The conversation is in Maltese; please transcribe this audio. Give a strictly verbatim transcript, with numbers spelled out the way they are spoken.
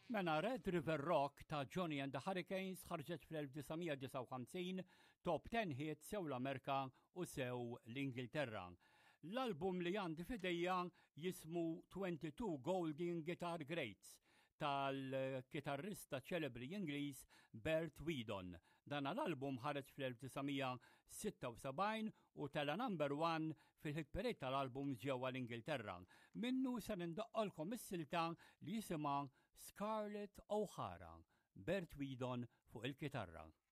Mena Red River Rock ta' Johnny and the Hurricanes ħarġet fl-1959 top ten hits sew l-Amerika u sew l-Ingilterra. L-album li għandi fidejja jismu twenty-two Golden Guitar Greats tal-kitarrista ċelebri Ingliż Bert Weedon. Dan l-album ħareġ fl-1976 u tela number one fil-hit parade tal-album ġewwa l-Ingilterra. Minnu se nindoqqolkom is-silta li jisimha Scarlett O'Hara, Bert Weedon fuq il-kitarra.